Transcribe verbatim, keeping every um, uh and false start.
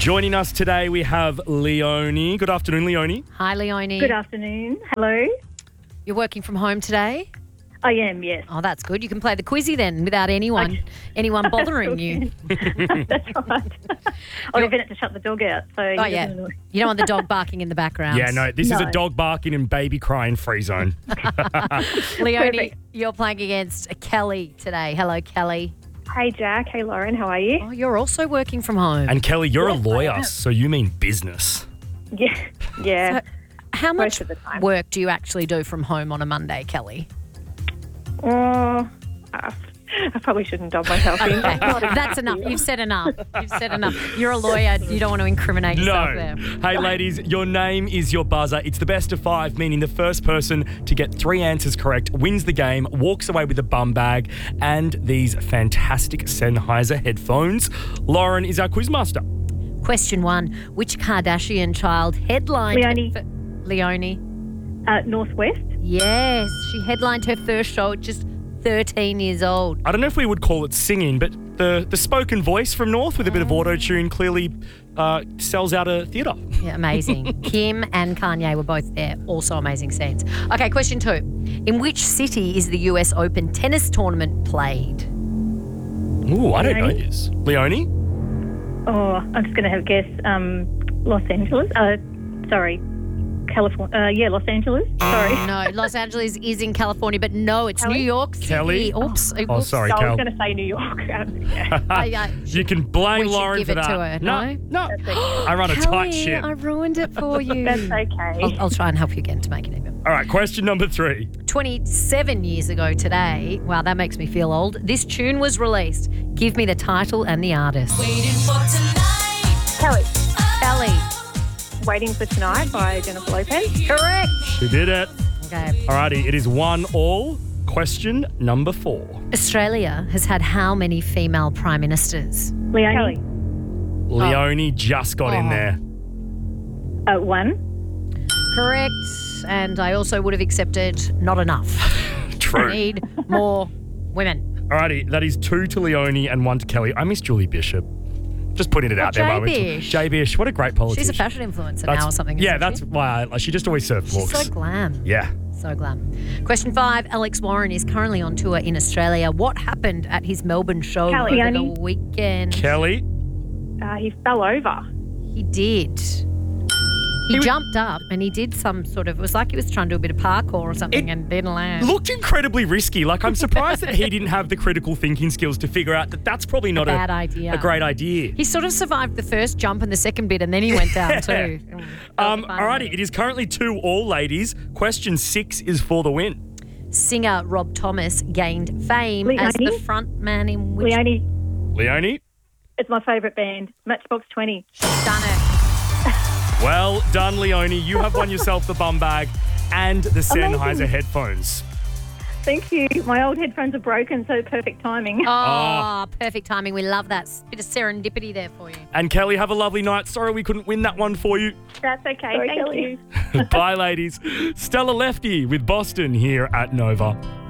Joining us today, we have Leonie. Good afternoon, Leonie. Hi, Leonie. Good afternoon. Hello. You're working from home today? I am, yes. Oh, that's good. You can play the quizzy then without anyone Okay. anyone bothering you. That's right. I've been to shut the dog out. So Oh, yeah. You don't want the dog barking in the background. Yeah, no, this is a No. dog barking and baby crying free zone. Leonie, Perfect. you're playing against Kelly today. Hello, Kelly. Hey, Jack. Hey, Lauren. How are you? Oh, you're also working from home. And Kelly, you're Yes, a I lawyer, am. so you mean business. Yeah. Yeah. So, how much most of the time. work do you actually do from home on a Monday, Kelly? Oh, uh, I probably shouldn't dog myself in. Okay, Not a that's big enough. deal. You've said enough. You've said enough. You're a lawyer. You don't want to incriminate yourself No. there. Hey, ladies, your name is your buzzer. It's the best of five, meaning the first person to get three answers correct wins the game, walks away with a bum bag and these fantastic Sennheiser headphones. Lauren is our quizmaster. Question one. Which Kardashian child headlined... Leonie. Her, Leonie. Uh, Northwest. Yes. She headlined her first show at just thirteen years old. I don't know if we would call it singing, but the, the spoken voice from North with a bit of auto-tune clearly uh, sells out a theatre. Yeah, amazing. Kim and Kanye were both there. Also amazing scenes. Okay, question two. In which city is the U S Open tennis tournament played? Ooh, I don't know Leonie? this. Leonie? Oh, I'm just going to have a guess. Um, Los Angeles. Uh, sorry. California. Uh, yeah, Los Angeles. Sorry. No, Los Angeles is in California, but no, it's Kelly? New York City. Kelly? Oops. Oh, oops. sorry, So I Cal. was going to say New York. Um, yeah. I, uh, You can blame We should Lauren give for it that. to her, no? no. That's okay. I run a tight Kelly, ship. I ruined it for you. That's okay. I'll, I'll try and help you again to make it even. All right, question number three. twenty-seven years ago today, wow, that makes me feel old, this tune was released. Give me the title and the artist. Kelly. Kelly. Waiting for Tonight by Jennifer Lopez. Correct. She did it. Okay. Alrighty, it is one all. Question number four. Australia has had how many female prime ministers? Leonie. Kelly. Leonie just got in Oh. there. Uh, one. Correct. And I also would have accepted not enough. True. Need more women. Alrighty, that is two to Leonie and one to Kelly. I miss Julie Bishop. Just putting it Oh, out there. while we're Jay talking- Bish. Jay Bish, what a great politician. She's a fashion influencer That's- now or something. Yeah, isn't that's she? why I, she just always served She's looks. so glam. Yeah. So glam. Question five. Alex Warren is currently on tour in Australia. What happened at his Melbourne show Kelly. over Leonie. the weekend? Kelly, Uh, he fell over. He did. He, He was- jumped up and he did some sort of, it was like he was trying to do a bit of parkour or something It and didn't land. looked incredibly risky. Like, I'm surprised that he didn't have the critical thinking skills to figure out that that's probably not a, Bad idea. a great idea. He sort of survived the first jump and the second bit and then he went down too. Um, alrighty, it is currently two all, ladies. Question six is for the win. Singer Rob Thomas gained fame Leonie? as the front man in which Leonie. Leonie, It's my favourite band. Matchbox twenty. she's done it. well done, Leonie. You have won yourself the bum bag and the Sennheiser Amazing. headphones. Thank you. My old headphones are broken, so perfect timing. Oh, perfect timing. We love that. Bit of serendipity there for you. And Kelly, have a lovely night. Sorry we couldn't win that one for you. That's okay. Sorry, Thank Kelly. you. Bye, ladies. Stella Lefty with Boston here at Nova.